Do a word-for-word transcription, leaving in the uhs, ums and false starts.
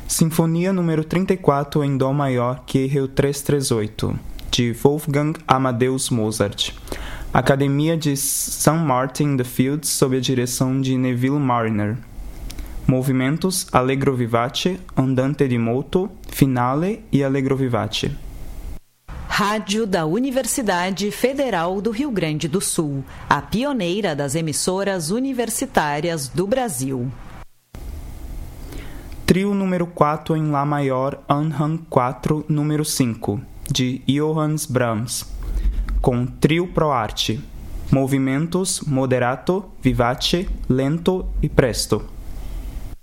Sinfonia número trinta e quatro em Dó maior, Q R trezentos e trinta e oito, de Wolfgang Amadeus Mozart. Academia de Saint Martin in the Fields, sob a direção de Neville Marriner. Movimentos Allegro vivace, Andante di moto, Finale e Allegro vivace. Rádio da Universidade Federal do Rio Grande do Sul, a pioneira das emissoras universitárias do Brasil. Trio número quatro em Lá maior, Anhang quatro, número cinco, de Johannes Brahms, com trio pro arte. Movimentos moderato, vivace, lento e presto.